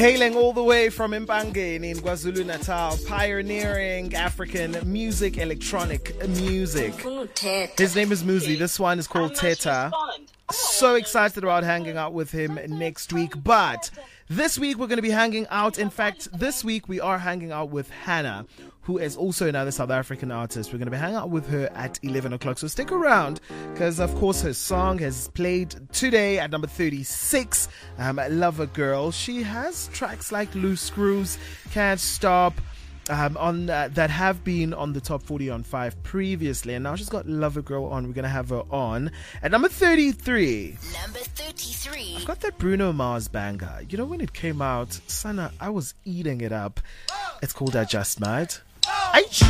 Hailing all the way from Mpangeni in KwaZulu-Natal, pioneering African music, electronic music. His name is Muzi. This one is called Teta. So excited about hanging out with him next week. But this week we're going to be hanging out. In fact, this week we are hanging out with Hannah, who is also another South African artist. We're going to be hanging out with her at 11 o'clock. So stick around because, of course, her song has played today at number 36, Lover Girl. She has tracks like Loose Screws, Can't Stop, that have been on the top 40 on 5 previously. And now she's got Lover Girl on. We're going to have her on. At number 33. Number 33. I've got that Bruno Mars banger. You know, when it came out, Sana, I was eating it up. It's called I Just Might. Aight.